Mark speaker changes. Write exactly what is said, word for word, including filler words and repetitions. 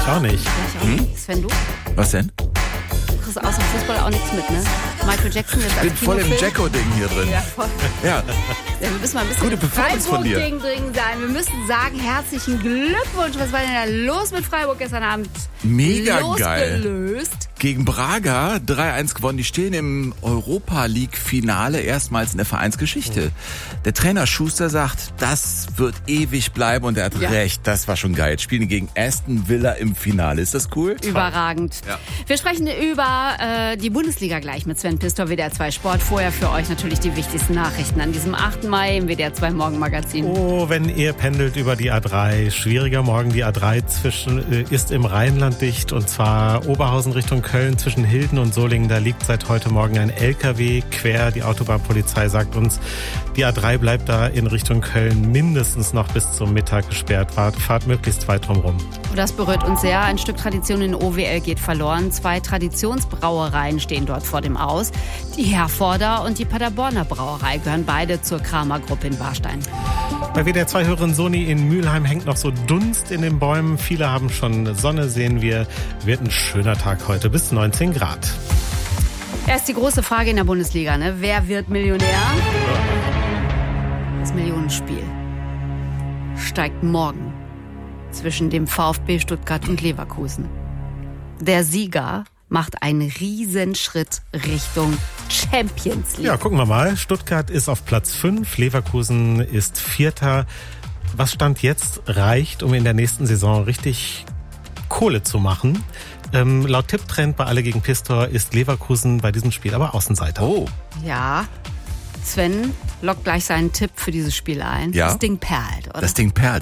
Speaker 1: Auch nicht.
Speaker 2: Ich auch nicht. Sven, du?
Speaker 3: Was denn?
Speaker 2: Du kriegst außer Fußball auch nichts mit, ne? Michael Jackson jetzt
Speaker 3: Ich
Speaker 2: als
Speaker 3: bin voll im
Speaker 2: Kinofilm.
Speaker 3: Jacko-Ding hier drin.
Speaker 2: Ja, voll.
Speaker 3: Ja.
Speaker 2: Ja, wir müssen mal ein bisschen
Speaker 3: Gute Performance von dir.
Speaker 2: Freiburg-Ding drin sein. Wir müssen sagen, herzlichen Glückwunsch. Was war denn da los mit Freiburg gestern Abend?
Speaker 3: Mega geil.
Speaker 2: Losgelöst.
Speaker 3: Gegen Braga drei eins gewonnen. Die stehen im Europa-League-Finale erstmals in der Vereinsgeschichte. Der Trainer Schuster sagt, das wird ewig bleiben und er hat
Speaker 2: Ja.
Speaker 3: recht. Das war schon geil. Jetzt spielen die gegen Aston Villa im Finale. Ist das cool?
Speaker 2: Überragend.
Speaker 3: Ja.
Speaker 2: Wir sprechen über äh, die Bundesliga gleich mit Sven Pistor, W D R zwei Sport. Vorher für euch natürlich die wichtigsten Nachrichten an diesem achten Mai im W D R zwei Morgenmagazin.
Speaker 1: Oh, wenn ihr pendelt über die A drei. Schwieriger Morgen. Die A drei zwischen, äh, ist im Rheinland dicht und zwar Oberhausen Richtung Köln zwischen Hilden und Solingen. Da liegt seit heute Morgen ein L K W quer. Die Autobahnpolizei sagt uns, die A drei bleibt da in Richtung Köln mindestens noch bis zum Mittag gesperrt. Fahrt, fahrt möglichst weit drumherum.
Speaker 2: Das berührt uns sehr. Ein Stück Tradition in O W L geht verloren. Zwei Traditionsbrauereien stehen dort vor dem Aus. Die Herforder und die Paderborner Brauerei gehören beide zur Kramer-Gruppe in Warstein.
Speaker 1: Bei W D R zwei-Hörerin Soni in Mülheim hängt noch so Dunst in den Bäumen. Viele haben schon Sonne, sehen wir. Wird ein schöner Tag heute, bis neunzehn Grad.
Speaker 2: Erst die große Frage in der Bundesliga, ne? Wer wird Millionär? Das Millionenspiel steigt morgen zwischen dem VfB Stuttgart und Leverkusen. Der Sieger macht einen Riesenschritt Richtung Champions League.
Speaker 1: Ja, gucken wir mal. Stuttgart ist auf Platz fünf, Leverkusen ist Vierter. Was Stand jetzt reicht, um in der nächsten Saison richtig Kohle zu machen. Ähm, laut Tipptrend bei Alle gegen Pistor ist Leverkusen bei diesem Spiel aber Außenseiter.
Speaker 3: Oh.
Speaker 2: Ja, Sven lockt gleich seinen Tipp für dieses Spiel ein.
Speaker 3: Ja.
Speaker 2: Das Ding perlt, oder?
Speaker 3: Das Ding perlt.